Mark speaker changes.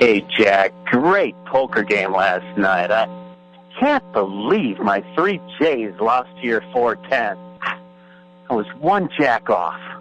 Speaker 1: Hey, Jack, great poker game last night. I can't believe my 3 J's lost to your 4-10. I was 1 jack off.